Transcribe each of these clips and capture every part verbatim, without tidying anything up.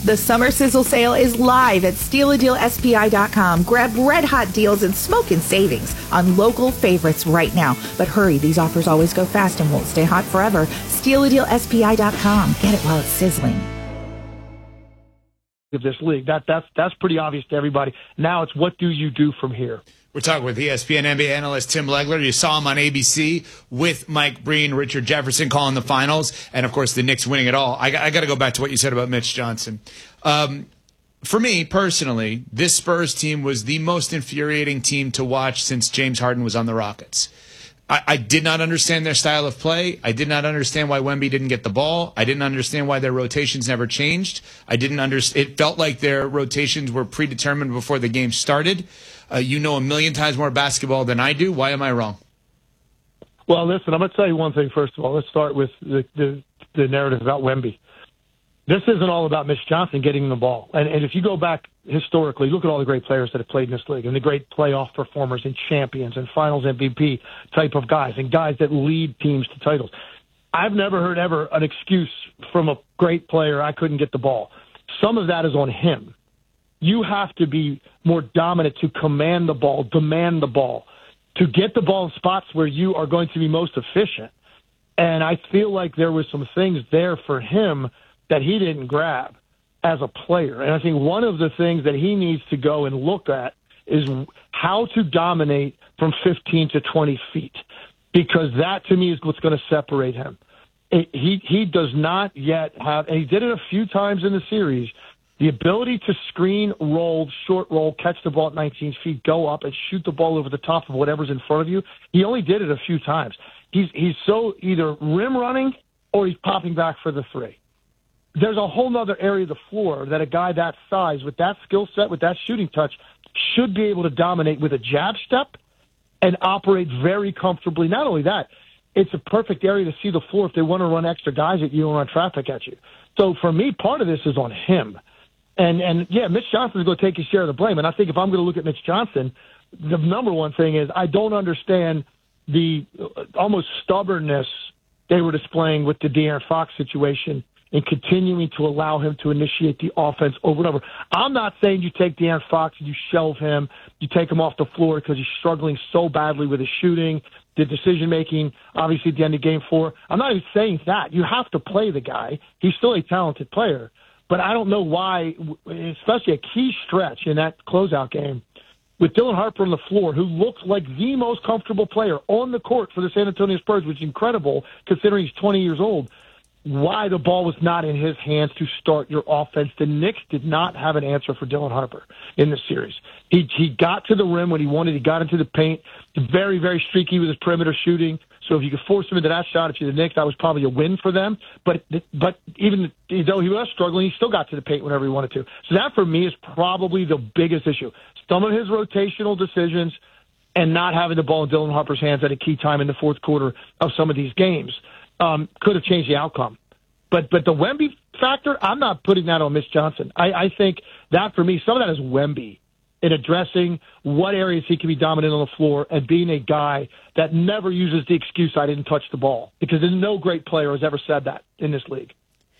The Summer Sizzle Sale is live at steal a deal S P I dot com. Grab red-hot deals and smoking savings on local favorites right now. But hurry, these offers always go fast and won't stay hot forever. steal a deal S P I dot com. Get it while it's sizzling. Of this league. That, that's, that's pretty obvious to everybody. Now it's what do you do from here? We're talking with E S P N N B A analyst Tim Legler. You saw him on A B C with Mike Breen, Richard Jefferson calling the finals, and, of course, the Knicks winning it all. I, I got to go back to what you said about Mitch Johnson. Um, for me, personally, this Spurs team was the most infuriating team to watch since James Harden was on the Rockets. I, I did not understand their style of play. I did not understand why Wemby didn't get the ball. I didn't understand why their rotations never changed. I didn't understand. It felt like their rotations were predetermined before the game started. Uh, you know a million times more basketball than I do. Why am I wrong? Well, listen, I'm going to tell you one thing first of all. Let's start with the, the, the narrative about Wemby. This isn't all about Mitch Johnson getting the ball. And, and if you go back historically, look at all the great players that have played in this league and the great playoff performers and champions and finals M V P type of guys and guys that lead teams to titles. I've never heard ever an excuse from a great player, I couldn't get the ball. Some of that is on him. You have to be more dominant to command the ball, demand the ball, to get the ball in spots where you are going to be most efficient. And I feel like there was some things there for him that he didn't grab as a player. And I think one of the things that he needs to go and look at is how to dominate from fifteen to twenty feet, because that to me is what's going to separate him. It, he, he does not yet have, and he did it a few times in the series, the ability to screen, roll, short roll, catch the ball at nineteen feet, go up and shoot the ball over the top of whatever's in front of you. He only did it a few times. He's, he's so either rim running or he's popping back for the three. There's a whole other area of the floor that a guy that size, with that skill set, with that shooting touch, should be able to dominate with a jab step and operate very comfortably. Not only that, it's a perfect area to see the floor if they want to run extra guys at you or run traffic at you. So for me, part of this is on him. And, and yeah, Mitch Johnson's going to take his share of the blame. And I think if I'm going to look at Mitch Johnson, the number one thing is I don't understand the almost stubbornness they were displaying with the De'Aaron Fox situation and continuing to allow him to initiate the offense over and over. I'm not saying you take De'Aaron Fox and you shelve him, you take him off the floor because he's struggling so badly with his shooting, the decision-making, obviously at the end of game four. I'm not even saying that. You have to play the guy. He's still a talented player. But I don't know why, especially a key stretch in that closeout game, with Dylan Harper on the floor, who looked like the most comfortable player on the court for the San Antonio Spurs, which is incredible considering he's twenty years old, why the ball was not in his hands to start your offense. The Knicks did not have an answer for Dylan Harper in this series. He he got to the rim when he wanted. He got into the paint. Very, very streaky with his perimeter shooting. So if you could force him into that shot, if you're the Knicks, that was probably a win for them. But but even though he was struggling, he still got to the paint whenever he wanted to. So that, for me, is probably the biggest issue. Some of his rotational decisions and not having the ball in Dylan Harper's hands at a key time in the fourth quarter of some of these games um, could have changed the outcome. But but the Wemby factor, I'm not putting that on Mitch Johnson. I, I think that, for me, some of that is Wemby in addressing what areas he can be dominant on the floor and being a guy that never uses the excuse, I didn't touch the ball, because there's no great player has ever said that in this league.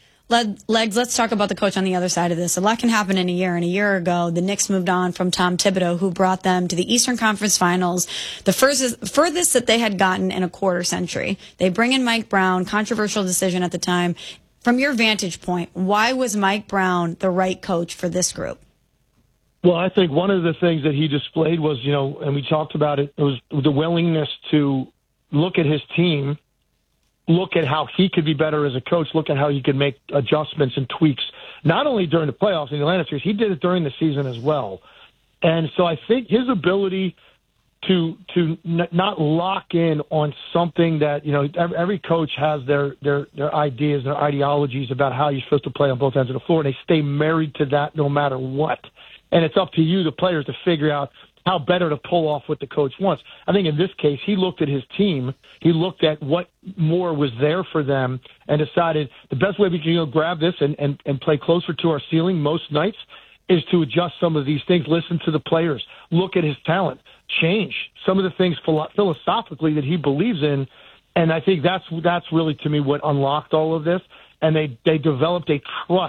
Legs, let's talk about the coach on the other side of this. A lot can happen in a year. And a year ago, the Knicks moved on from Tom Thibodeau, who brought them to the Eastern Conference Finals, the furthest, furthest that they had gotten in a quarter century. They bring in Mike Brown, controversial decision at the time. From your vantage point, why was Mike Brown the right coach for this group? Well, I think one of the things that he displayed was, you know, and we talked about it, it was the willingness to look at his team, look at how he could be better as a coach, look at how he could make adjustments and tweaks, not only during the playoffs in the Atlanta series, he did it during the season as well. And so I think his ability to to n- not lock in on something that, you know, every, every coach has their, their, their ideas, their ideologies about how you're supposed to play on both ends of the floor, and they stay married to that no matter what. And it's up to you, the players, to figure out how better to pull off what the coach wants. I think in this case, he looked at his team, he looked at what more was there for them, and decided the best way we can, you know, grab this and, and, and play closer to our ceiling most nights is to adjust some of these things, listen to the players, look at his talent, change some of the things philo- philosophically that he believes in. And I think that's that's really, to me, what unlocked all of this. And they, they developed a trust